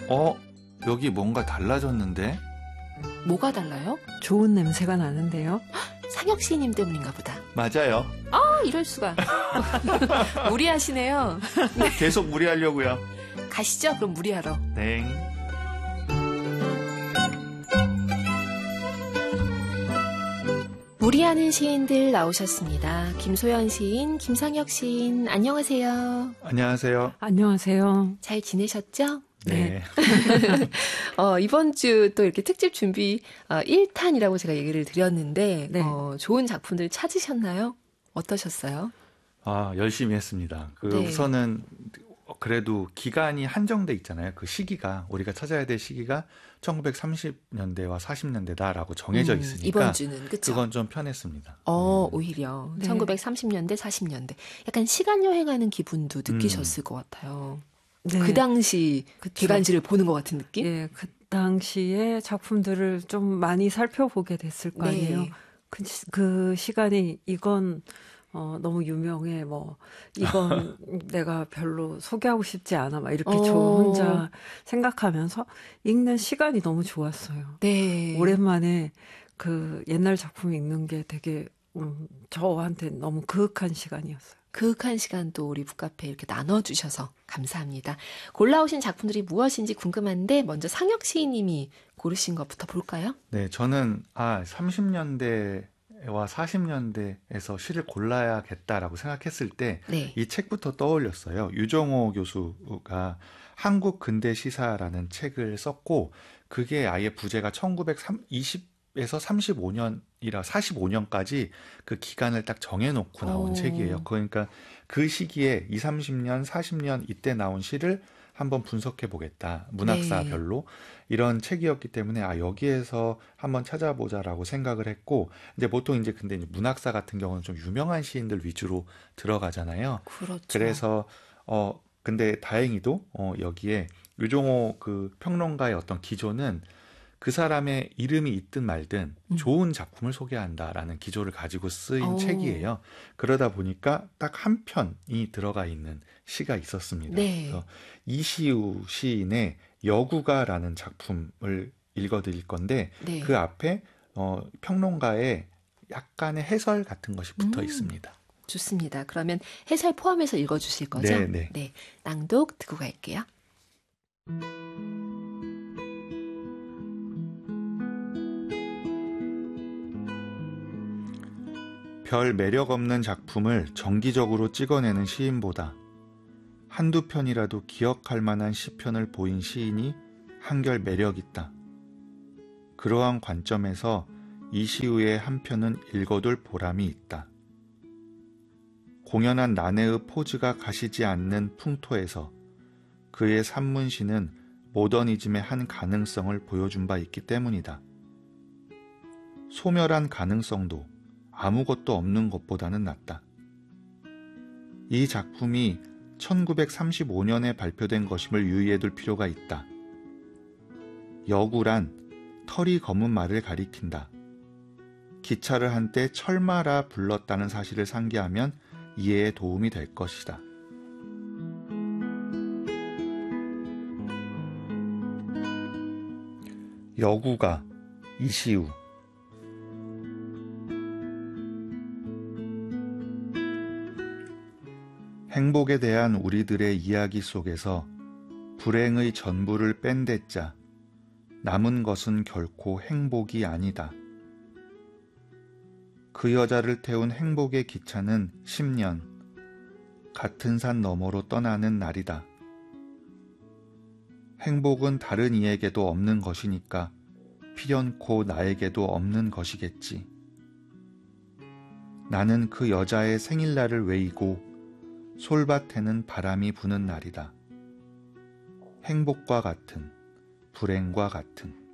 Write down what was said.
여기 뭔가 달라졌는데? 뭐가 달라요? 좋은 냄새가 나는데요. 상혁 시인님 때문인가 보다. 맞아요. 이럴 수가. 무리하시네요. 계속 무리하려고요. 가시죠. 그럼 무리하러. 네. 무리하는 시인들 나오셨습니다. 김소연 시인, 김상혁 시인, 안녕하세요. 안녕하세요. 안녕하세요. 잘 지내셨죠? 네. 이번 주 또 이렇게 특집 준비 1탄이라고 제가 얘기를 드렸는데 네. 좋은 작품들 찾으셨나요? 어떠셨어요? 열심히 했습니다. 네. 우선은 그래도 기간이 한정돼 있잖아요. 그 시기가 우리가 찾아야 될 시기가 1930년대와 40년대다라고 정해져 있으니까 이번 주는 그쵸? 그건 좀 편했습니다. 오히려 네. 1930년대, 40년대 약간 시간 여행하는 기분도 느끼셨을 것 같아요. 네. 그 당시 그쵸. 개간지를 보는 것 같은 느낌? 예, 그 당시에 작품들을 좀 많이 살펴보게 됐을 거 아니에요. 네. 그 시간이 이건 너무 유명해. 이건 내가 별로 소개하고 싶지 않아. 막 이렇게 저 혼자 생각하면서 읽는 시간이 너무 좋았어요. 네. 오랜만에 그 옛날 작품 읽는 게 되게 저한테 너무 그윽한 시간이었어요. 그윽한 시간도 우리 북카페에 이렇게 나눠주셔서 감사합니다. 골라오신 작품들이 무엇인지 궁금한데 먼저 상혁 시인님이 고르신 것부터 볼까요? 네, 저는 30년대와 40년대에서 시를 골라야겠다라고 생각했을 때 네. 이 책부터 떠올렸어요. 유정호 교수가 한국 근대 시사라는 책을 썼고 그게 아예 부제가 1920에서 35년이라 45년까지 그 기간을 딱 정해놓고 나온 책이에요. 그러니까 그 시기에 20, 30년, 40년 이때 나온 시를 한번 분석해 보겠다. 문학사별로 이런 책이었기 때문에 여기에서 한번 찾아보자라고 생각을 했고 이제 보통 근데 이제 문학사 같은 경우는 좀 유명한 시인들 위주로 들어가잖아요. 그렇죠. 그래서 근데 다행히도 여기에 유종호 그 평론가의 어떤 기조는 그 사람의 이름이 있든 말든 좋은 작품을 소개한다라는 기조를 가지고 쓰인 책이에요. 그러다 보니까 딱 한 편이 들어가 있는 시가 있었습니다. 네. 그래서 이시우 시인의 여구가라는 작품을 읽어드릴 건데 네. 그 앞에 평론가의 약간의 해설 같은 것이 붙어 있습니다. 좋습니다. 그러면 해설 포함해서 읽어주실 거죠? 네. 낭독 듣고 갈게요. 별 매력 없는 작품을 정기적으로 찍어내는 시인보다 한두 편이라도 기억할 만한 시편을 보인 시인이 한결 매력 있다. 그러한 관점에서 이시우의 한 편은 읽어둘 보람이 있다. 공연한 난해의 포즈가 가시지 않는 풍토에서 그의 산문시는 모더니즘의 한 가능성을 보여준 바 있기 때문이다. 소멸한 가능성도 아무것도 없는 것보다는 낫다. 이 작품이 1935년에 발표된 것임을 유의해둘 필요가 있다. 여구란 털이 검은 말을 가리킨다. 기차를 한때 철마라 불렀다는 사실을 상기하면 이해에 도움이 될 것이다. 여구가 이시우 행복에 대한 우리들의 이야기 속에서 불행의 전부를 뺀댔자 남은 것은 결코 행복이 아니다. 그 여자를 태운 행복의 기차는 10년 같은 산 너머로 떠나는 날이다. 행복은 다른 이에게도 없는 것이니까 필연코 나에게도 없는 것이겠지. 나는 그 여자의 생일날을 외이고 솔밭에는 바람이 부는 날이다. 행복과 같은, 불행과 같은.